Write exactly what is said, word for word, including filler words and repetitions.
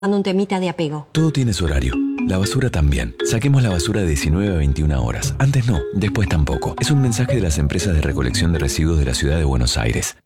un temita de apego. Todo tiene su horario. La basura también. Saquemos la basura de diecinueve a veintiuna horas. Antes no, después tampoco. Es un mensaje de las empresas de recolección de residuos de la ciudad de Buenos Aires.